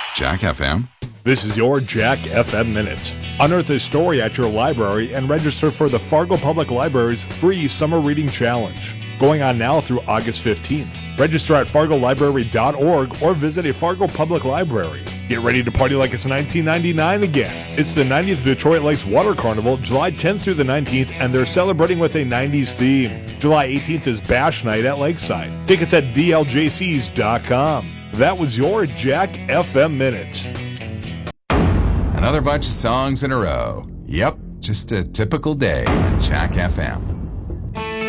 Jack FM? This is your Jack FM Minute. Unearth a story at your library and register for the Fargo Public Library's free Summer Reading Challenge. Going on now through August 15th. Register at fargolibrary.org or visit a Fargo Public Library. Get ready to party like it's 1999 again. It's the 90th Detroit Lakes Water Carnival, July 10th through the 19th, and they're celebrating with a 90s theme. July 18th is Bash Night at Lakeside. Tickets at dljcs.com. That was your Jack FM Minute. Another bunch of songs in a row. Yep, just a typical day on Jack FM.